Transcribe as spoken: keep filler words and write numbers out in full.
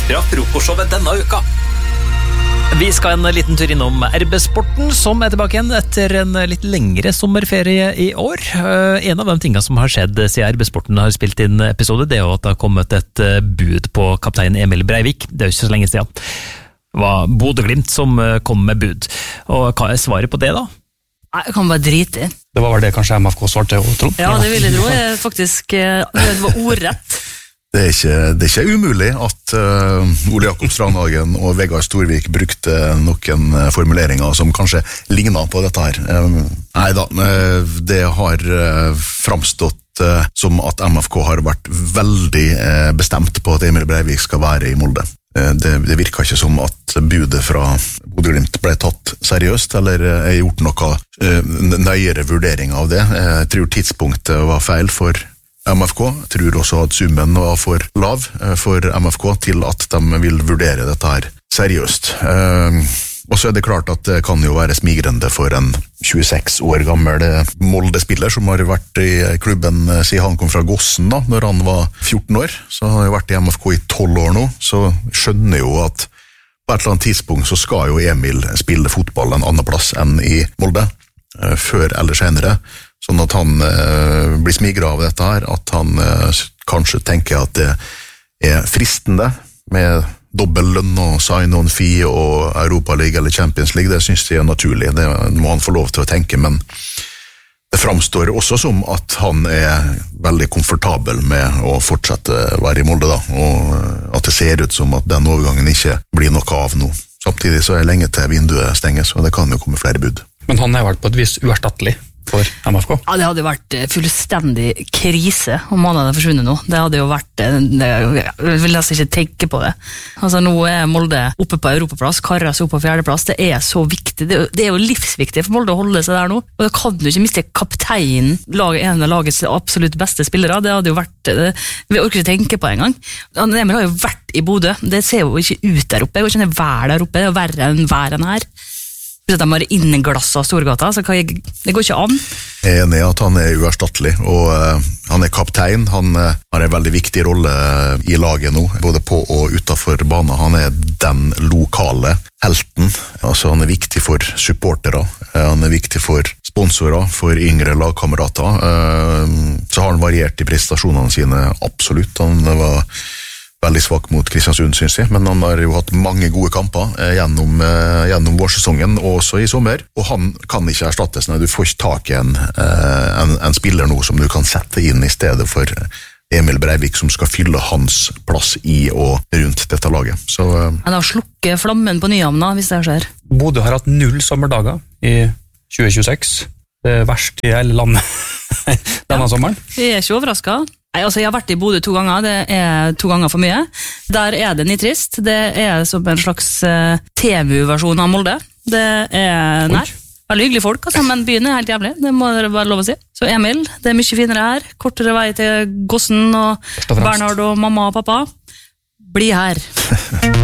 Ekstra frokostshowet denne uka. Vi skal en liten tur innom R B-sporten, som er tilbake igjen etter en litt lengre sommerferie i år. En av de tingene som har skjedd siden R B-sporten har spilt inn episode, det er jo at det har kommet et bud på kaptein Emil Breivik. Det er jo ikke så lenge siden. Det var Bodø Glimt som kom med bud. Og hva er svaret på det da? Jeg kan bare drite i. Det var vel det kanskje M F K svarte, Trond? Ja, det vil jeg tro. Jeg faktisk, det var ordrett. Det er ikke, det er ikke umulig at uh, Ole Jakob Strandhagen og Vegard Storvik brukte noen formuleringer som kanskje lignet på dette her. Um, nei da, det har uh, framstått uh, som at M F K har vært veldig uh, bestemt på at Emil Breivik skal være i Molde. Uh, det, det virker ikke som at budet fra Bodø Glimt ble tatt seriøst, eller uh, er gjort noe uh, nøyere vurdering av det. Uh, jeg tror tidspunktet var feil for M F K. Jeg tror også at summen var for lav for M F K til at de vil vurdere dette her seriøst. Eh, og så er det klart at det kan jo være smigrende for en tjueseks år gammel Molde-spiller som har vært i klubben siden han kom fra Gossen da, når han var fjorten år. Så han har jo vært i M F K i tolv år nå, så skjønner jo at på et eller annet tidspunkt så skal jo Emil spille fotball en annen plass enn i Molde, eh, før eller senere. Sånn at han eh, blir smigret av dette her, at han eh, kanskje tenker at det er fristende med dobbel lønn og sign-on fee og Europa League eller Champions League. Det synes jeg er naturlig, det må han få lov til å tenke, men det framstår også som at han er veldig komfortabel med å fortsette være i Molde da, og at det ser ut som at den overgangen ikke blir noe av nå. Samtidig så er det lenge til vinduet stenges, og det kan jo komme flere bud. Men han har vært på et vis uerstattelig for M F K? Ja, det hadde vært fullstendig krise om han hadde forsvunnet nå. Det hadde jo vært, det, jeg vil nesten ikke tenke på det. Altså nå er Molde oppe på Europaplass, Karras oppe på fjerdeplass, det er så viktig, det er, det er jo livsviktig for Molde å holde seg der nå, og da kan du ikke miste kapteinen, en av lagets absolutt beste spillere, det hadde jo vært, det, vi orker ikke tenke på en gang. Emil har jo vært i Bodø, det ser jo ikke ut der oppe, jeg går ikke vær der oppe, det er jo verre enn vær enn her. Så de bare innglasset av Storgata, så jeg, det går ikke an. Jeg er enig i at han er uerstattelig, og uh, han er kaptein, han uh, har en veldig viktig rolle i laget nå, både på og utenfor banen. Han er den lokale helten, altså han er viktig for supportere, uh, han er viktig for sponsorer, for yngre lagkamerater, uh, så har han variert i prestasjonene sine absolutt. Han var veldig svak mot Kristiansund, synes jeg, men han har jo hatt mange gode kamper eh, gjennom, eh, gjennom vårsesongen, og også i sommer, og han kan ikke erstattes når du får ikke tak i en, eh, en, en spiller nå som du kan sette inn i stedet for Emil Breivik, som skal fylle hans plass i og rundt dette laget. Så, eh. Han har slukket flammen på Nyhamna, hvis det skjer. Bodø har hatt null sommerdager i tjue tjueseks. Det er verst i hele landet denne ja. sommeren. Vi er ikke overrasket. Nei, altså jeg har vært i Bodø to ganger, det er to ganger for mye. Der er det nitrist, det er som en slags uh, T V-versjon av Molde. Det er, nei, veldig hyggelige folk, altså, men byen er helt jævlig, det må dere bare lov å si. Så Emil, det er mye finere her, kortere vei til Gossen og Bernhard og mamma og pappa. Bli her.